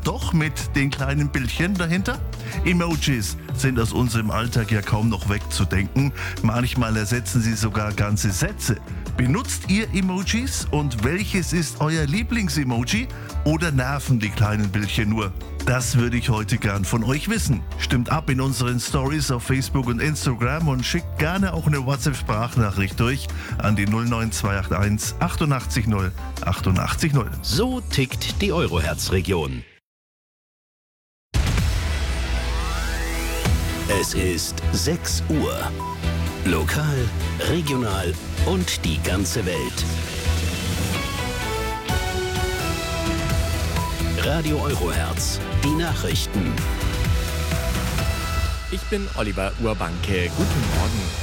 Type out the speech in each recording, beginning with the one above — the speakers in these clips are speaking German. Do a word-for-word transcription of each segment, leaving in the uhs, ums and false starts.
doch mit den kleinen Bildchen dahinter? Emojis sind aus unserem Alltag ja kaum noch wegzudenken. Manchmal ersetzen sie sogar ganze Sätze. Benutzt ihr Emojis und welches ist euer Lieblings-Emoji? Oder nerven die kleinen Bildchen nur? Das würde ich heute gern von euch wissen. Stimmt ab in unseren Stories auf Facebook und Instagram und schickt gerne auch eine WhatsApp-Sprachnachricht durch an die null neun zwei acht eins achtundachtzig null achtundachtzig null. So tickt die Euroherz-Region. Es ist sechs Uhr. Lokal, regional und die ganze Welt. Radio Euroherz, die Nachrichten. Ich bin Oliver Urbanke. Guten Morgen.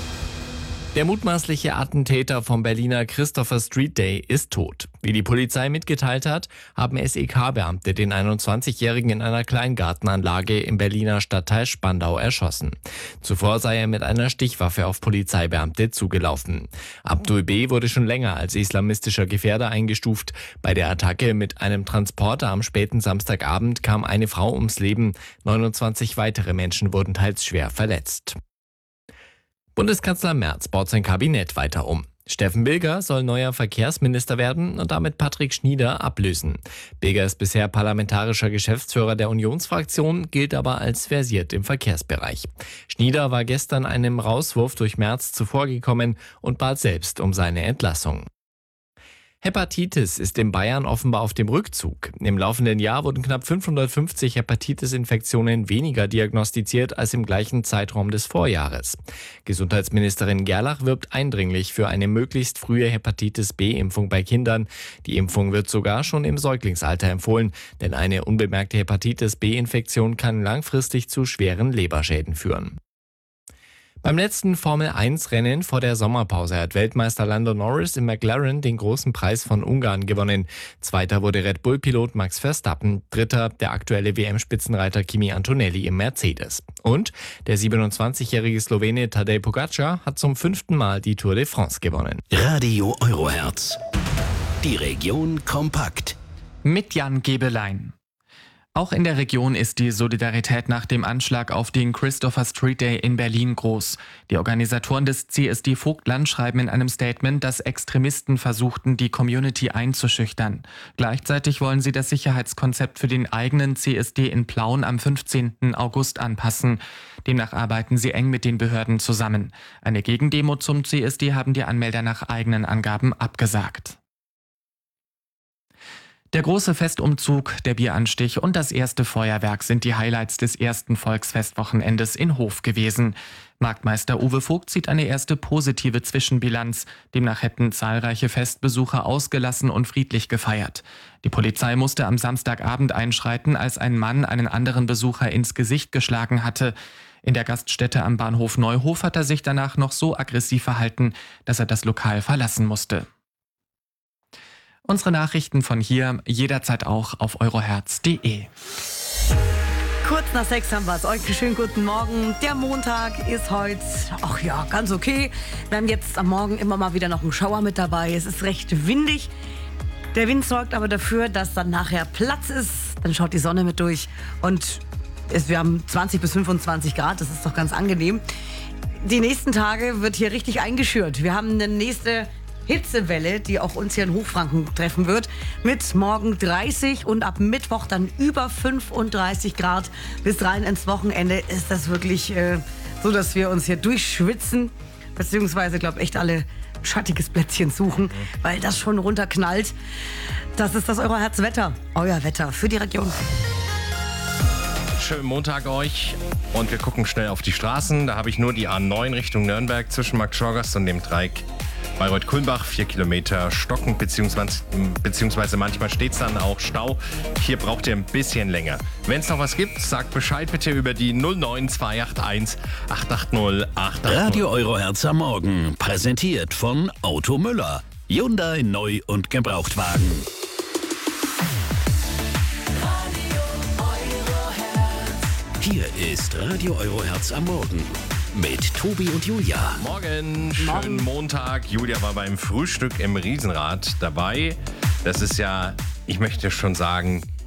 Der mutmaßliche Attentäter vom Berliner Christopher Street Day ist tot. Wie die Polizei mitgeteilt hat, haben S E K-Beamte den einundzwanzigjährigen in einer Kleingartenanlage im Berliner Stadtteil Spandau erschossen. Zuvor sei er mit einer Stichwaffe auf Polizeibeamte zugelaufen. Abdul B. wurde schon länger als islamistischer Gefährder eingestuft. Bei der Attacke mit einem Transporter am späten Samstagabend kam eine Frau ums Leben. neunundzwanzig weitere Menschen wurden teils schwer verletzt. Bundeskanzler Merz baut sein Kabinett weiter um. Steffen Bilger soll neuer Verkehrsminister werden und damit Patrick Schnieder ablösen. Bilger ist bisher parlamentarischer Geschäftsführer der Unionsfraktion, gilt aber als versiert im Verkehrsbereich. Schnieder war gestern einem Rauswurf durch Merz zuvorgekommen und bat selbst um seine Entlassung. Hepatitis ist in Bayern offenbar auf dem Rückzug. Im laufenden Jahr wurden knapp fünfhundertfünfzig Hepatitis-Infektionen weniger diagnostiziert als im gleichen Zeitraum des Vorjahres. Gesundheitsministerin Gerlach wirbt eindringlich für eine möglichst frühe Hepatitis-B-Impfung bei Kindern. Die Impfung wird sogar schon im Säuglingsalter empfohlen, denn eine unbemerkte Hepatitis-B-Infektion kann langfristig zu schweren Leberschäden führen. Beim letzten Formel eins Rennen vor der Sommerpause hat Weltmeister Lando Norris im McLaren den großen Preis von Ungarn gewonnen. Zweiter wurde Red Bull-Pilot Max Verstappen, dritter der aktuelle W M-Spitzenreiter Kimi Antonelli im Mercedes. Und der siebenundzwanzigjährige Slowene Tadej Pogačar hat zum fünften Mal die Tour de France gewonnen. Radio Euroherz. Die Region kompakt. Mit Jan Gebelein. Auch in der Region ist die Solidarität nach dem Anschlag auf den Christopher Street Day in Berlin groß. Die Organisatoren des C S D Vogtland schreiben in einem Statement, dass Extremisten versuchten, die Community einzuschüchtern. Gleichzeitig wollen sie das Sicherheitskonzept für den eigenen C S D in Plauen am fünfzehnten August anpassen. Demnach arbeiten sie eng mit den Behörden zusammen. Eine Gegendemo zum C S D haben die Anmelder nach eigenen Angaben abgesagt. Der große Festumzug, der Bieranstich und das erste Feuerwerk sind die Highlights des ersten Volksfestwochenendes in Hof gewesen. Marktmeister Uwe Vogt zieht eine erste positive Zwischenbilanz. Demnach hätten zahlreiche Festbesucher ausgelassen und friedlich gefeiert. Die Polizei musste am Samstagabend einschreiten, als ein Mann einen anderen Besucher ins Gesicht geschlagen hatte. In der Gaststätte am Bahnhof Neuhof hat er sich danach noch so aggressiv verhalten, dass er das Lokal verlassen musste. Unsere Nachrichten von hier jederzeit auch auf euroherz punkt de. Kurz nach sechs haben wir es. Euch schönen guten Morgen. Der Montag ist heute, ach ja, ganz okay. Wir haben jetzt am Morgen immer mal wieder noch einen Schauer mit dabei. Es ist recht windig. Der Wind sorgt aber dafür, dass dann nachher Platz ist. Dann schaut die Sonne mit durch. Und es, wir haben zwanzig bis fünfundzwanzig Grad. Das ist doch ganz angenehm. Die nächsten Tage wird hier richtig eingeschürt. Wir haben eine nächste Hitzewelle, die auch uns hier in Hochfranken treffen wird, mit morgen dreißig und ab Mittwoch dann über fünfunddreißig Grad. Bis rein ins Wochenende ist das wirklich äh, so, dass wir uns hier durchschwitzen, beziehungsweise, glaube echt alle ein schattiges Plätzchen suchen, weil das schon runterknallt. Das ist das Euroherz-Wetter, euer Wetter für die Region. Schönen Montag euch und wir gucken schnell auf die Straßen. Da habe ich nur die A neun Richtung Nürnberg zwischen Markt Schorgast und dem Dreieck Bayreuth-Kulmbach, vier Kilometer stockend, beziehungsweise, beziehungsweise manchmal steht es dann auch Stau. Hier braucht ihr ein bisschen länger. Wenn es noch was gibt, sagt Bescheid bitte über die null neun zwei acht eins acht acht null acht acht null. Radio Euroherz am Morgen, präsentiert von Auto Müller. Hyundai Neu- und Gebrauchtwagen. Hier ist Radio Euroherz am Morgen mit Tobi und Julia. Morgen, schönen Morgen. Montag. Julia war beim Frühstück im Riesenrad dabei. Das ist ja, ich möchte schon sagen,